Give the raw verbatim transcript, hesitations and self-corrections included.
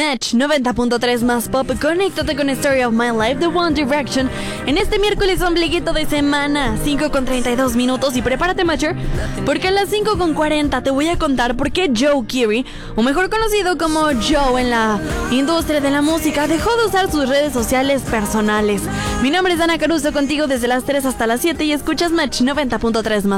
Match noventa punto tres más pop. Conéctate con Story of My Life de One Direction en este miércoles ombliguito de semana, cinco con treinta y dos minutos. Y prepárate, Matcher, porque a las cinco con cuarenta te voy a contar por qué Joe Keery, o mejor conocido como Joe en la industria de la música, dejó de usar sus redes sociales personales. Mi nombre es Ana Caruso, contigo desde las tres hasta las siete, y escuchas Match noventa punto tres más.